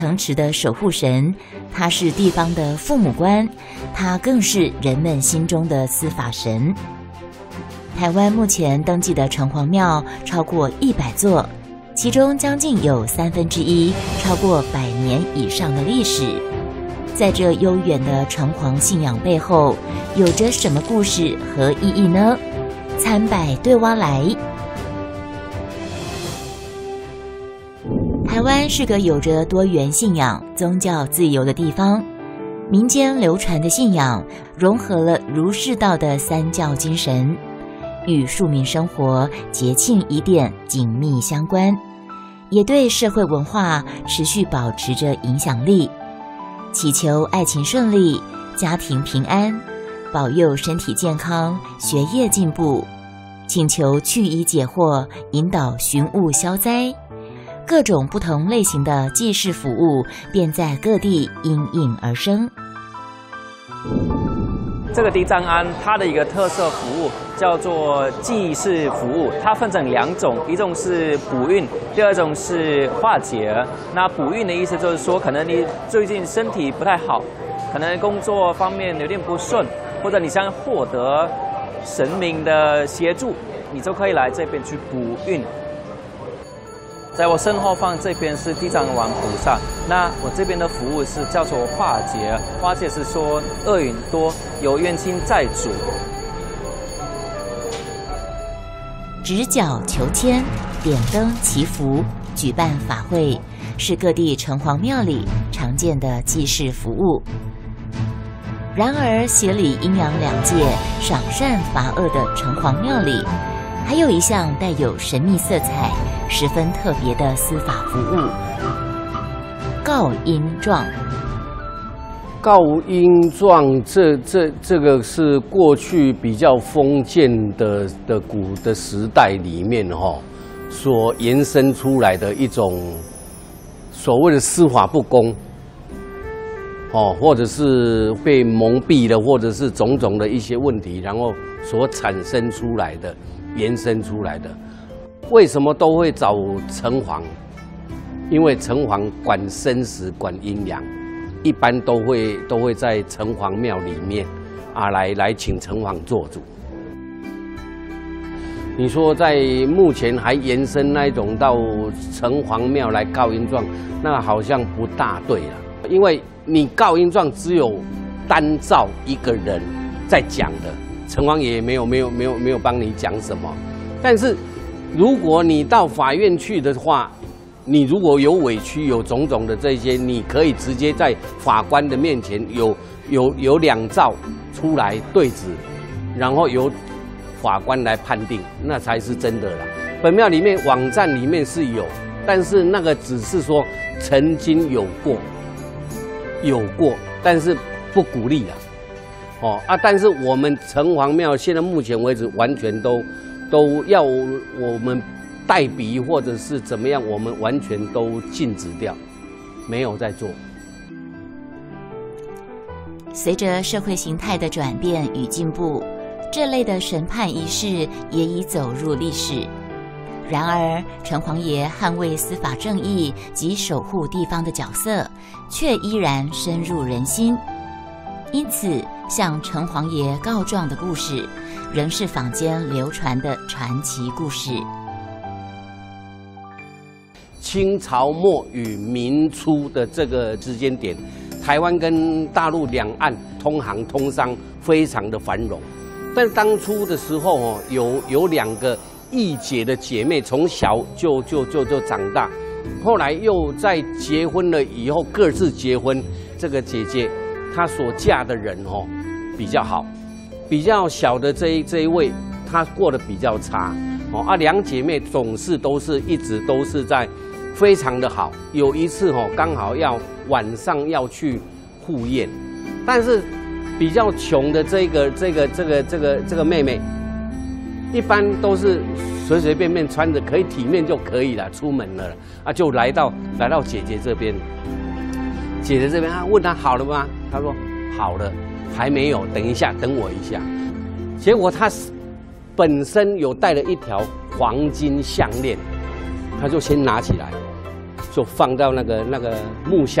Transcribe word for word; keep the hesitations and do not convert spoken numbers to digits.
城池的守护神，他是地方的父母官，他更是人们心中的司法神。台湾目前登记的城隍庙超过一百座，其中将近有三分之一超过百年以上的历史。在这悠远的城隍信仰背后，有着什么故事和意义呢？参百对挖来。台湾是个有着多元信仰、宗教自由的地方，民间流传的信仰融合了儒释道的三教精神，与庶民生活、节庆仪典紧密相关，也对社会文化持续保持着影响力。祈求爱情顺利、家庭平安，保佑身体健康、学业进步，请求去疑解惑，引导寻物消灾。各种不同类型的祭祀服务便在各地应运而生。 这个地藏庵它的一个特色服务叫做祭祀服务，它分成两种，一种是补运，第二种是化解。那补运的意思就是说，可能你最近身体不太好，可能工作方面有点不顺，或者你想获得神明的协助，你就可以来这边去补运。在我身后方这边是地藏王菩萨，那我这边的服务是叫做化解。化解是说恶运多，有冤亲债主。 执角求签、点灯祈福、举办法会，是各地城隍庙里常见的祭祀服务。然而，协理阴阳两界、赏善罚恶的城隍庙里，还有一项带有神秘色彩、十分特别的司法服务——告阴状。 告阴状，这这这个是过去比较封建的的古的时代里面哈、哦，所延伸出来的一种所谓的司法不公，哦，或者是被蒙蔽了，或者是种种的一些问题，然后所产生出来的。延伸出来的，为什么都会找城隍？因为城隍管生死、管阴阳，一般都会都会在城隍庙里面啊来来请城隍做主。你说在目前还延伸那一种到城隍庙来告阴状，那好像不大对了，因为你告阴状只有单照一个人在讲的。城隍爷没有没有没有没有帮你讲什么，但是如果你到法院去的话，你如果有委屈有种种的这些，你可以直接在法官的面前有有有两照出来对质，然后由法官来判定，那才是真的啦。本庙里面网站里面是有，但是那个只是说曾经有过，有过，但是不鼓励啦。哦啊！但是我们城隍庙现在目前为止完全都都要我们代笔或者是怎么样，我们完全都禁止掉，没有在做。 随着社会形态的转变与进步，这类的审判仪式也已走入历史。然而，城隍爷捍卫司法正义及守护地方的角色，却依然深入人心。因此，向城隍爷告状的故事，仍是坊间流传的传奇故事。 清朝末与民初的这个时间点，台湾跟大陆两岸通航通商非常的繁荣。但当初的时候哦，有有两个义姐的姐妹，从小就就就就长大，后来又在结婚了以后各自结婚。这个姐姐她所嫁的人哦比较好，比较小的这一这一位她过得比较差哦啊，两姐妹总是都是一直都是在非常的好。有一次哦，刚好要晚上要去赴宴，但是比较穷的这个这个这个这个这个妹妹，一般都是随随便便穿着可以体面就可以了，出门了啊，就来到来到姐姐这边。姐姐这边，她问她好了吗？她说好了，还没有，等一下，等我一下。结果她本身有带了一条黄金项链，她就先拿起来， 就放到那个那个木箱。